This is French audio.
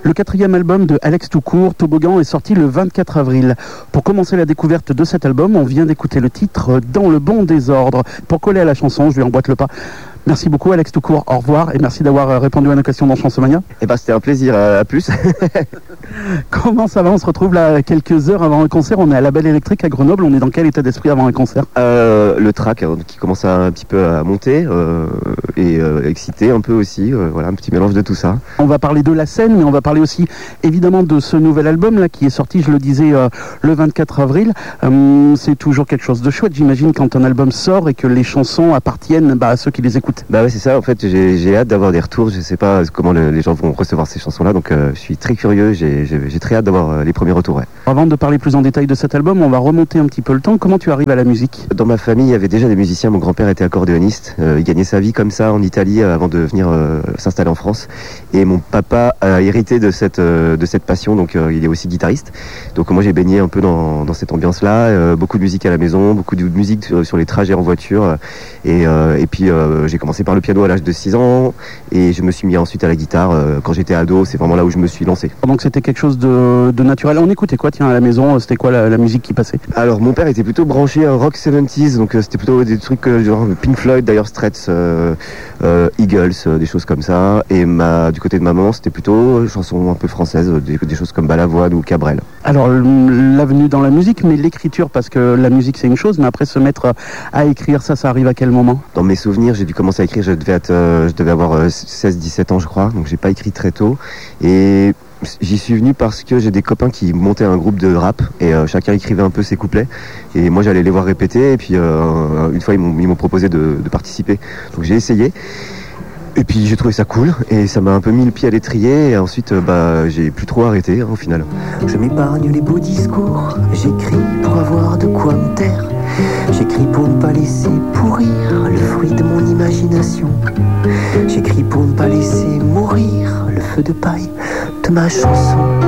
Le 4e album de Alex Toucourt, Toboggan, est sorti le 24 avril. Pour commencer la découverte de cet album, on vient d'écouter le titre Dans le bon désordre. Pour coller à la chanson, je lui emboîte le pas. Merci beaucoup Alex Toucourt, au revoir et merci d'avoir répondu à nos questions dans Chansomania. C'était un plaisir, à plus. Comment ça va? On se retrouve là quelques heures avant un concert, on est à la Belle Électrique à Grenoble, on est dans quel état d'esprit avant un concert? Le track qui commence un petit peu à monter et excité un peu aussi, voilà, un petit mélange de tout ça. On va parler de la scène, mais on va parler aussi évidemment de ce nouvel album là qui est sorti, je le disais, le 24 avril. C'est toujours quelque chose de chouette, j'imagine, quand un album sort et que les chansons appartiennent à ceux qui les écoutent. Bah ouais, c'est ça, en fait, j'ai hâte d'avoir des retours, je sais pas comment les gens vont recevoir ces chansons-là, donc je suis très curieux, j'ai très hâte d'avoir les premiers retours. Ouais. Avant de parler plus en détail de cet album, on va remonter un petit peu le temps. Comment tu arrives à la musique? Dans ma famille, il y avait déjà des musiciens, mon grand-père était accordéoniste, il gagnait sa vie comme ça en Italie avant de venir s'installer en France, et mon papa a hérité de cette passion, donc il est aussi guitariste, donc moi j'ai baigné un peu dans cette ambiance-là, beaucoup de musique à la maison, beaucoup de musique sur les trajets en voiture, et puis j'ai commencé par le piano à l'âge de 6 ans et je me suis mis ensuite à la guitare quand j'étais ado, c'est vraiment là où je me suis lancé. Donc c'était quelque chose de naturel. On écoutait quoi à la maison? C'était quoi la musique qui passait? Alors mon père était plutôt branché rock 70s, donc c'était plutôt des trucs genre Pink Floyd, Dire Straits, Eagles, des choses comme ça, et du côté de maman c'était plutôt chansons un peu françaises, des choses comme Balavoine ou Cabrel. Alors l'avenue dans la musique, mais l'écriture, parce que la musique c'est une chose, mais après se mettre à écrire, ça arrive à quel moment? Dans mes souvenirs, j'ai dû commencer à écrire, je devais avoir 16-17 ans je crois, donc j'ai pas écrit très tôt, et j'y suis venu parce que j'ai des copains qui montaient un groupe de rap et chacun écrivait un peu ses couplets et moi j'allais les voir répéter et puis une fois ils m'ont proposé de participer, donc j'ai essayé. Et puis j'ai trouvé ça cool et ça m'a un peu mis le pied à l'étrier et ensuite j'ai plus trop arrêté au final. Je m'épargne les beaux discours, j'écris pour avoir de quoi me taire. J'écris pour ne pas laisser pourrir le fruit de mon imagination. J'écris pour ne pas laisser mourir le feu de paille de ma chanson.